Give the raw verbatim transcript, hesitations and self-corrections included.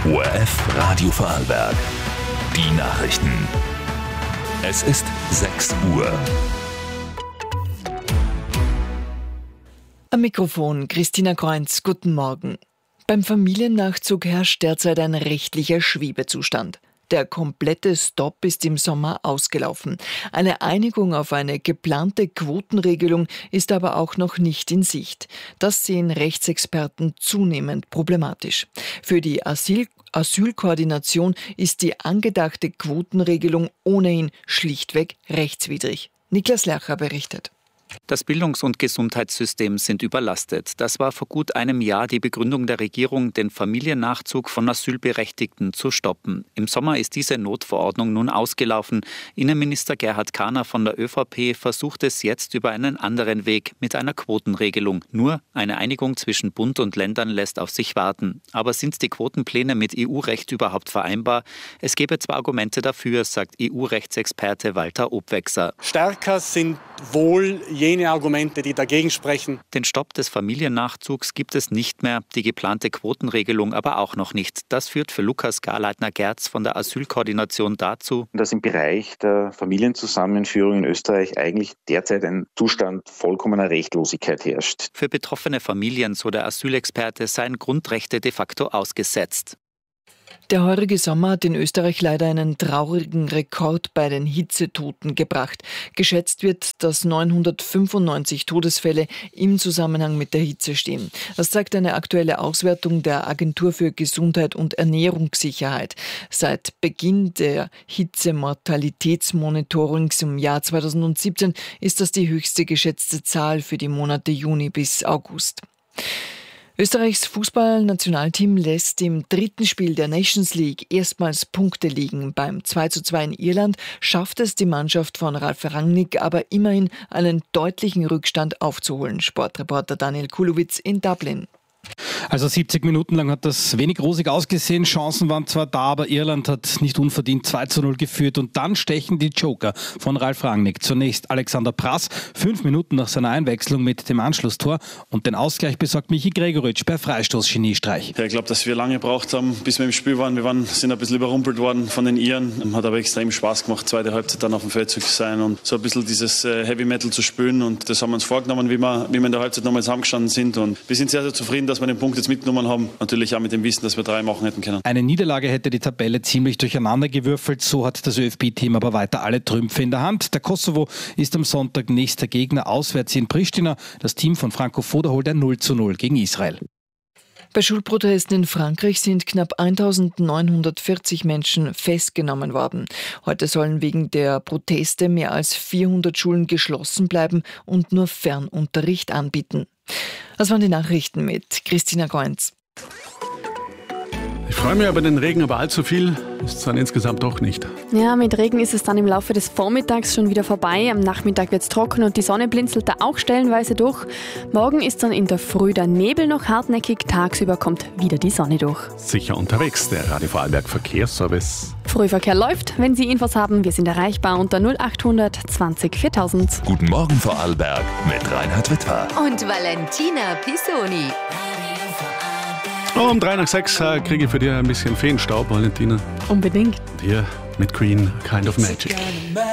O R F Radio Vorarlberg. Die Nachrichten. Es ist sechs Uhr. Am Mikrofon Christina Kreunz, guten Morgen. Beim Familiennachzug herrscht derzeit ein rechtlicher Schwebezustand. Der komplette Stopp ist im Sommer ausgelaufen. Eine Einigung auf eine geplante Quotenregelung ist aber auch noch nicht in Sicht. Das sehen Rechtsexperten zunehmend problematisch. Für die Asyl Asylkoordination ist die angedachte Quotenregelung ohnehin schlichtweg rechtswidrig. Niklas Lercher berichtet. Das Bildungs- und Gesundheitssystem sind überlastet. Das war vor gut einem Jahr die Begründung der Regierung, den Familiennachzug von Asylberechtigten zu stoppen. Im Sommer ist diese Notverordnung nun ausgelaufen. Innenminister Gerhard Kahner von der ÖVP versucht es jetzt über einen anderen Weg mit einer Quotenregelung. Nur eine Einigung zwischen Bund und Ländern lässt auf sich warten. Aber sind die Quotenpläne mit E U-Recht überhaupt vereinbar? Es gäbe zwar Argumente dafür, sagt E U-Rechtsexperte Walter Obwechser. Stärker sind wohl jene Argumente, die dagegen sprechen. Den Stopp des Familiennachzugs gibt es nicht mehr, die geplante Quotenregelung aber auch noch nicht. Das führt für Lukas Garleitner-Gerz von der Asylkoordination dazu, dass im Bereich der Familienzusammenführung in Österreich eigentlich derzeit ein Zustand vollkommener Rechtlosigkeit herrscht. Für betroffene Familien, so der Asylexperte, seien Grundrechte de facto ausgesetzt. Der heurige Sommer hat in Österreich leider einen traurigen Rekord bei den Hitzetoten gebracht. Geschätzt wird, dass neunhundertfünfundneunzig Todesfälle im Zusammenhang mit der Hitze stehen. Das zeigt eine aktuelle Auswertung der Agentur für Gesundheit und Ernährungssicherheit. Seit Beginn der Hitzemortalitätsmonitorings im Jahr zweitausendsiebzehn ist das die höchste geschätzte Zahl für die Monate Juni bis August. Österreichs Fußballnationalteam lässt im dritten Spiel der Nations League erstmals Punkte liegen. Beim zwei zu zwei in Irland schafft es die Mannschaft von Ralf Rangnick aber immerhin einen deutlichen Rückstand aufzuholen. Sportreporter Daniel Kulowitz in Dublin. Also siebzig Minuten lang hat das wenig rosig ausgesehen. Chancen waren zwar da, aber Irland hat nicht unverdient zwei zu null geführt. Und dann stechen die Joker von Ralf Rangnick. Zunächst Alexander Prass, fünf Minuten nach seiner Einwechslung mit dem Anschlusstor. Und den Ausgleich besorgt Michi Gregoritsch per Freistoß-Geniestreich. Ja, ich glaube, dass wir lange gebraucht haben, bis wir im Spiel waren. Wir waren, sind ein bisschen überrumpelt worden von den Iren. Hat aber extrem Spaß gemacht, zweite Halbzeit dann auf dem Feld zu sein und so ein bisschen dieses Heavy Metal zu spüren. Und das haben wir uns vorgenommen, wie wir, wie wir in der Halbzeit nochmal zusammengestanden sind. Und wir sind sehr, sehr zufrieden, dass wir den Punkt jetzt mitgenommen haben. Natürlich auch mit dem Wissen, dass wir drei machen hätten können. Eine Niederlage hätte die Tabelle ziemlich durcheinander gewürfelt. So hat das ÖFB-Team aber weiter alle Trümpfe in der Hand. Der Kosovo ist am Sonntag nächster Gegner auswärts in Pristina. Das Team von Franco Foda holt ein null zu null gegen Israel. Bei Schulprotesten in Frankreich sind knapp eintausendneunhundertvierzig Menschen festgenommen worden. Heute sollen wegen der Proteste mehr als vierhundert Schulen geschlossen bleiben und nur Fernunterricht anbieten. Das waren die Nachrichten mit Christina Kreunz. Ich freue mich über den Regen, aber allzu viel ist es dann insgesamt doch nicht. Ja, mit Regen ist es dann im Laufe des Vormittags schon wieder vorbei. Am Nachmittag wird es trocken und die Sonne blinzelt da auch stellenweise durch. Morgen ist dann in der Früh der Nebel noch hartnäckig. Tagsüber kommt wieder die Sonne durch. Sicher unterwegs, der Radio Vorarlberg Verkehrsservice. Frühverkehr läuft. Wenn Sie Infos haben, wir sind erreichbar unter null achthundert zwanzig viertausend. Guten Morgen Vorarlberg mit Reinhard Wittwer. Und Valentina Pisoni. Oh, um drei nach sechs äh, kriege ich für dich ein bisschen Feenstaub, Valentina. Unbedingt. Und hier mit Queen, Kind of Magic.